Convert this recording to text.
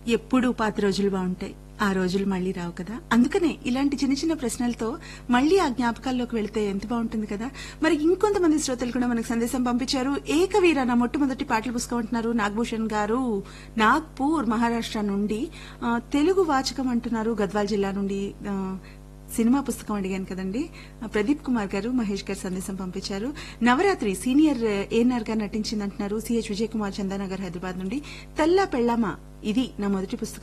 ఎప్పుడూ పాత రోజులు బాగుంటాయి. ఆ రోజులు మళ్లీ రావు కదా. అందుకనే ఇలాంటి చిన్న చిన్న ప్రశ్నలతో మళ్లీ ఆ జ్ఞాపకాల్లోకి వెళితే ఎంత బాగుంటుంది కదా. మరి ఇంకొంతమంది శ్రోతలు కూడా మనకు సందేశం పంపించారు. ఏకవీర నా మొట్టమొదటి పాటలు పుస్తకం అంటున్నారు నాగభూషణ్ గారు, నాగ్పూర్ మహారాష్ట్ర నుండి. తెలుగు వాచకం అంటున్నారు గద్వాల్ జిల్లా నుండి. సినిమా పుస్తకం అడిగాను కదండి. ప్రదీప్ కుమార్ గారు మహేష్ గారు సందేశం పంపించారు. నవరాత్రి సీనియర్ ఏఎన్ఆర్ గా నటించిందంటున్నారు సిహెచ్ విజయ్ కుమార్ చందానగర్ హైదరాబాద్ నుండి. తెల్ల పెళ్ళామా ఇది నా మొదటి పుస్తకం